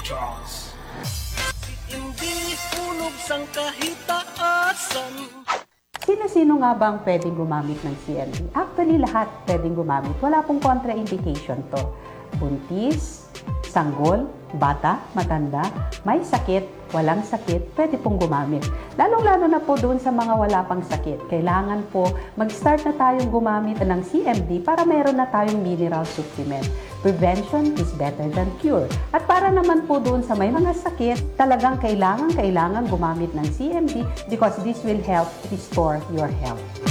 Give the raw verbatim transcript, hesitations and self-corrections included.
Charles. Hindi hulog sang kahitaasan. Sino-sino nga ba ang pwedeng gumamit ng C M D? Actually, lahat pwedeng gumamit. Wala pong contraindication to. Buntis, sanggol, bata, matanda, may sakit, walang sakit, pwede pong gumamit. Lalong-lalo na po doon sa mga wala pang sakit. Kailangan po mag-start na tayong gumamit ng C M D para meron na tayong mineral supplement. Prevention is better than cure. At para naman po doon sa may mga sakit, talagang kailangan-kailangan gumamit ng C M D because this will help restore your health.